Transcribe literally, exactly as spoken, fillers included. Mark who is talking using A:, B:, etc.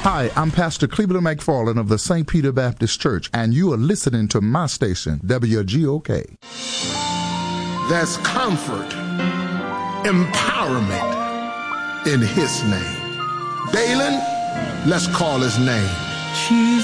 A: Hi, I'm Pastor Cleveland McFarland of the Saint Peter Baptist Church, and you are listening to my station, W G O K.
B: There's comfort, empowerment in his name. Dalen, let's call his name.